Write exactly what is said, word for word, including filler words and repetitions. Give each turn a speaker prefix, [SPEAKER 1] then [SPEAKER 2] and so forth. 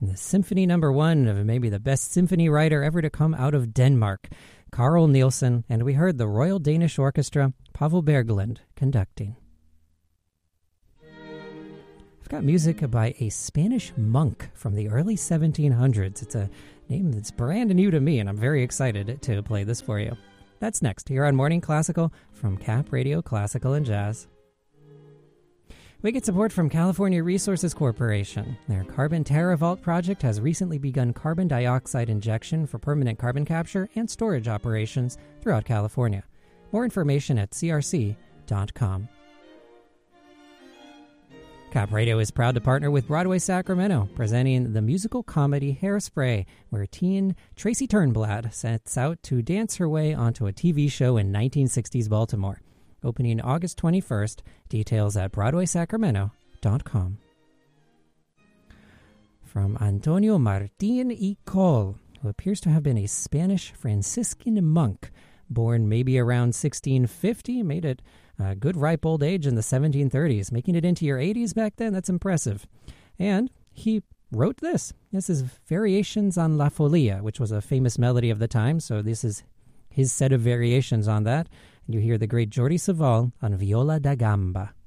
[SPEAKER 1] and the symphony number one of maybe the best symphony writer ever to come out of Denmark, Carl Nielsen, and we heard the Royal Danish Orchestra, Pavel Berglund, conducting. I've got music by a Spanish monk from the early seventeen hundreds. It's a name that's brand new to me, and I'm very excited to play this for you. That's next here on Morning Classical from Cap Radio Classical and Jazz. We get support from California Resources Corporation. Their Carbon TerraVault project has recently begun carbon dioxide injection for permanent carbon capture and storage operations throughout California. More information at c r c dot com. Cap Radio is proud to partner with Broadway Sacramento, presenting the musical comedy Hairspray, where teen Tracy Turnblad sets out to dance her way onto a T V show in nineteen sixties Baltimore. Opening August twenty-first, details at broadway sacramento dot com. From Antonio Martín y Coll, who appears to have been a Spanish Franciscan monk, born maybe around sixteen fifty, made it a good ripe old age in the seventeen thirties. Making it into your eighties back then, that's impressive. And he wrote this. This is Variations on La Folia, which was a famous melody of the time, so this is his set of variations on that. And you hear the great Jordi Savall on Viola da Gamba.